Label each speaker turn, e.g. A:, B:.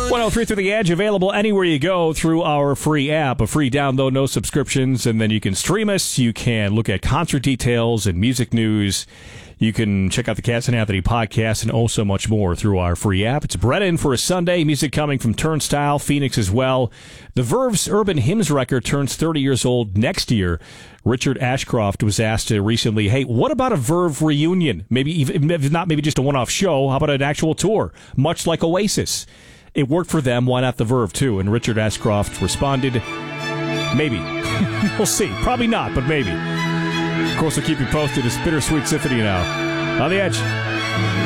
A: 103 through the Edge, available anywhere you go through our free app, a free download, no subscriptions, and then you can stream us. You can look at concert details and music news. You can check out the Cass and Anthony podcast and oh so much more through our free app. It's Brennan for a Sunday. Music coming from Turnstile, Phoenix as well. The Verve's Urban Hymns record turns 30 years old next year. Richard Ashcroft was asked recently, hey, what about a Verve reunion? Maybe even if not maybe just a one-off show. How about an actual tour? Much like Oasis. It worked for them. Why not the Verve, too? And Richard Ashcroft responded, maybe. We'll see. Probably not, but maybe. Of course, we'll keep you posted. It's Bittersweet Symphony now. On the Edge.